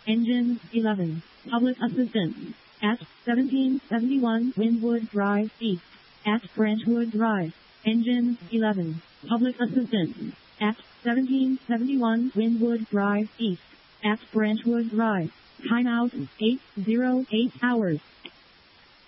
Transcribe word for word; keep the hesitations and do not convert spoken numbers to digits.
Engine eleven. Public assistance. At seventeen seventy-one Windwood Drive East. At Branchwood Drive. Engine eleven. Public assistance. At seventeen seventy-one Windwood Drive East. At Branchwood Drive. Timeout eight oh eight hours.